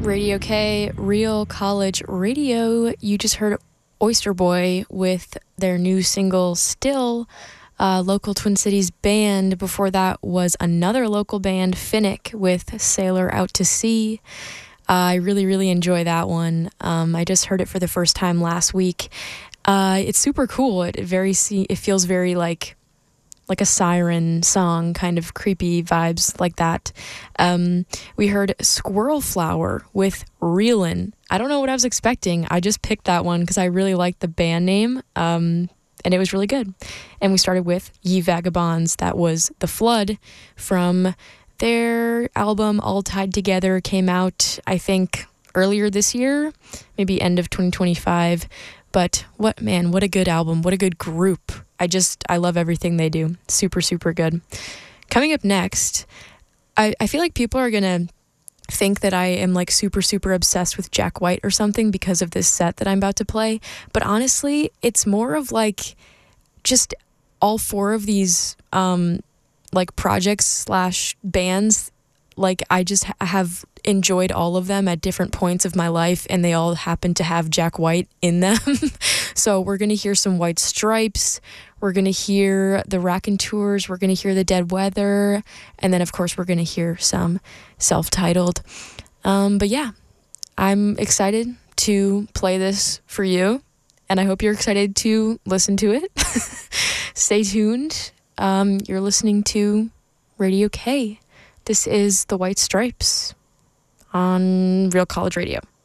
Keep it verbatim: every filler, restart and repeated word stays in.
Radio K, Real College Radio. You just heard Oyster Boy with their new single, Still, a local Twin Cities band. Before that was another local band, Finnick, with Sailor Out to Sea. Uh, I really, really enjoy that one. Um, I just heard it for the first time last week. Uh, it's super cool. It, it very, it feels very like like a siren song, kind of creepy vibes like that. Um, we heard Squirrel Flower with Reelin'. I don't know what I was expecting. I just picked that one because I really liked the band name, um, and it was really good. And we started with Ye Vagabonds. That was The Flood from their album All Tied Together. Came out, I think, earlier this year, maybe end of twenty twenty-five. But what, man, what a good album. What a good group. I just, I love everything they do. Super, super good. Coming up next, I, I feel like people are going to think that I am like super, super obsessed with Jack White or something because of this set that I'm about to play. But honestly, it's more of like just all four of these um, like projects slash bands. Like I just ha- have enjoyed all of them at different points of my life, and they all happen to have Jack White in them. So we're going to hear some White Stripes. We're going to hear the Raconteurs. We're going to hear the Dead Weather. And then, of course, we're going to hear some self-titled. Um, but yeah, I'm excited to play this for you, and I hope you're excited to listen to it. Stay tuned. Um, you're listening to Radio K. This is the White Stripes on Real College Radio.